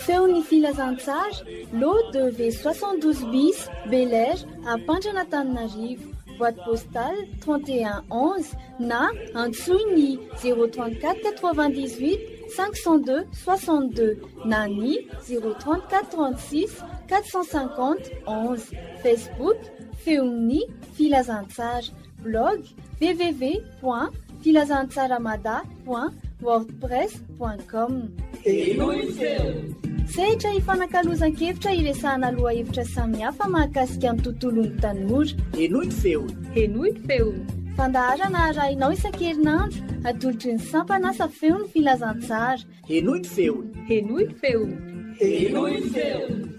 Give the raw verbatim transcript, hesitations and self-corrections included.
Feon'ny filazantsara lot deux V soixante-douze bis Bel Air à Pandrianantananarivo, boîte postale trente et un onze na antsoiny zéro trente-quatre quatre-vingt-dix-huit cinq cent deux soixante-deux na ny zéro trente-quatre trente-six quatre cent cinquante onze. Facebook Feon'ny filazantsara, blog w w w point filazantsaramada point wordpress point com. Sehatra hifanankalozan-kevitra iresahana aloha hevitra samihafa mahakasika amin'ny tontolon'ny tanora. Henoy ny feony. Henoy ny feony. Fandaharana arahinao isan-kerinandro atolotry ny sampana asa feon'ny filazantsara. Henoy ny feony. Henoy ny feony. Henoy ny feony.